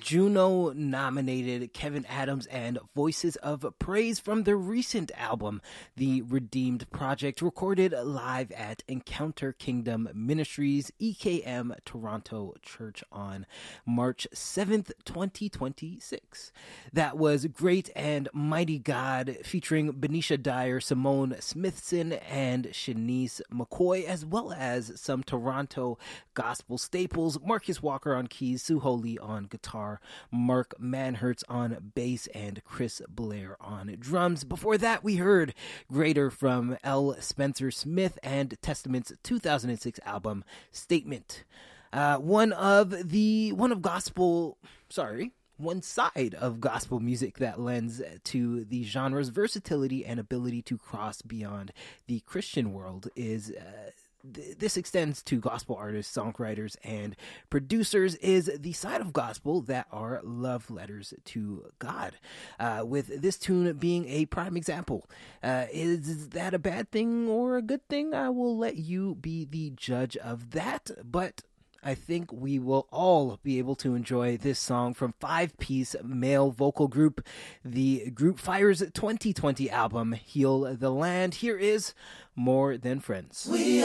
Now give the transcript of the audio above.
Juno-nominated Kevin Adams and Voices of Praise from their recent album, The Redeemed Project, recorded live at Encounter Kingdom Ministries, EKM Toronto Church on March 7th, 2026. That was Great and Mighty God, featuring Benicia Dyer, Simone Smithson, and Shanice McCoy, as well as some Toronto gospel staples: Marcus Walker on keys, Sue Holy on guitar, Mark Manhertz on bass, and Chris Blair on drums. Before that, we heard Greater from L. Spencer Smith and Testament's 2006 album, Statement. One side of gospel music that lends to the genre's versatility and ability to cross beyond the Christian world is this extends to gospel artists, songwriters, and producers, is the side of gospel that are love letters to God, with this tune being a prime example. Is that a bad thing or a good thing? I will let you be the judge of that, but I think we will all be able to enjoy this song from five-piece male vocal group, the Group Fire's 2020 album, Heal the Land. Here is More Than Friends.